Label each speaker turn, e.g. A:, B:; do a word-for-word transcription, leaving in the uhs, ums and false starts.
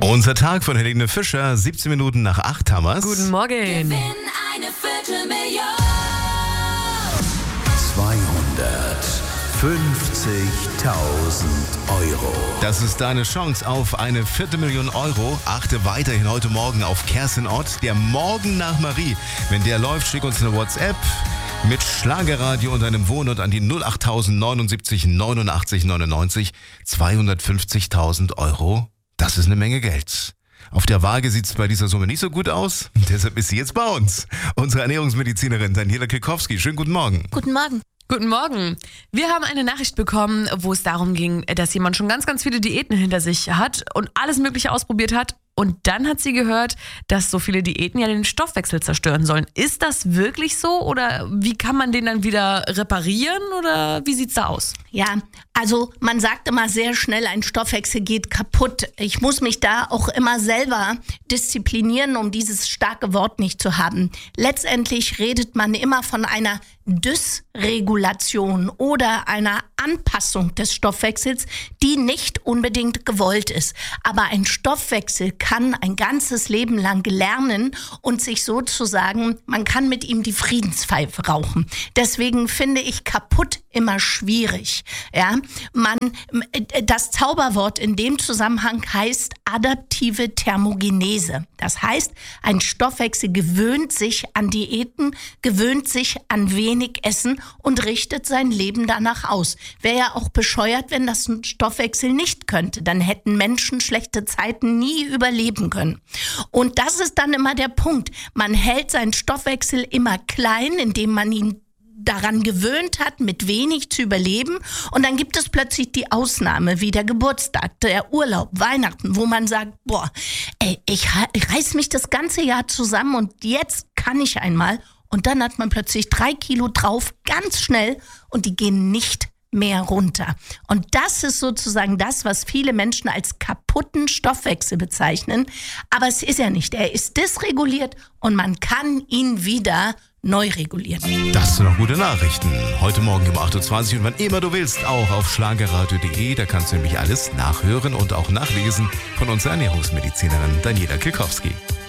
A: Unser Tag von Helene Fischer, siebzehn Minuten nach acht haben wir's.
B: Guten Morgen.
C: Gewinn eine Viertelmillion.
D: zweihundertfünfzigtausend Euro.
A: Das ist deine Chance auf eine Viertelmillion Euro. Achte weiterhin heute Morgen auf Kerstin Ott, der Morgen nach Marie. Wenn der läuft, schick uns eine WhatsApp mit Schlagerradio und einem Wohnort an die null acht neunundsiebzig neunundachtzig neunundneunzig. zweihundertfünfzigtausend Euro, das ist eine Menge Geld. Auf der Waage sieht es bei dieser Summe nicht so gut aus. Deshalb ist sie jetzt bei uns. Unsere Ernährungsmedizinerin Daniela Kilkowski. Schönen guten Morgen.
E: Guten Morgen.
B: Guten Morgen. Wir haben eine Nachricht bekommen, wo es darum ging, dass jemand schon ganz, ganz viele Diäten hinter sich hat und alles Mögliche ausprobiert hat. Und dann hat sie gehört, dass so viele Diäten ja den Stoffwechsel zerstören sollen. Ist das wirklich so oder wie kann man den dann wieder reparieren oder wie sieht's da aus?
E: Ja, also man sagt immer sehr schnell, ein Stoffwechsel geht kaputt. Ich muss mich da auch immer selber disziplinieren, um dieses starke Wort nicht zu haben. Letztendlich redet man immer von einer Dysregulation oder einer Anpassung des Stoffwechsels, die nicht unbedingt gewollt ist. Aber ein Stoffwechsel kann ein ganzes Leben lang lernen und sich sozusagen, man kann mit ihm die Friedenspfeife rauchen. Deswegen finde ich kaputt immer schwierig. Ja, man, das Zauberwort in dem Zusammenhang heißt adaptive Thermogenese. Das heißt, ein Stoffwechsel gewöhnt sich an Diäten, gewöhnt sich an wenig Essen und richtet sein Leben danach aus. Wäre ja auch bescheuert, wenn das ein Stoffwechsel nicht könnte. Dann hätten Menschen schlechte Zeiten nie überleben können. Und das ist dann immer der Punkt. Man hält seinen Stoffwechsel immer klein, indem man ihn daran gewöhnt hat, mit wenig zu überleben. Und dann gibt es plötzlich die Ausnahme, wie der Geburtstag, der Urlaub, Weihnachten, wo man sagt, boah, ey, ich reiß mich das ganze Jahr zusammen und jetzt kann ich einmal. Und dann hat man plötzlich drei Kilo drauf, ganz schnell, und die gehen nicht mehr runter. Und das ist sozusagen das, was viele Menschen als kaputten Stoffwechsel bezeichnen. Aber es ist er nicht. Er ist dysreguliert und man kann ihn wieder neu regulieren.
A: Das sind noch gute Nachrichten. Heute Morgen um acht Uhr zwanzig und wann immer du willst, auch auf schlagerradio punkt de. Da kannst du nämlich alles nachhören und auch nachlesen von unserer Ernährungsmedizinerin Daniela Kilkowski.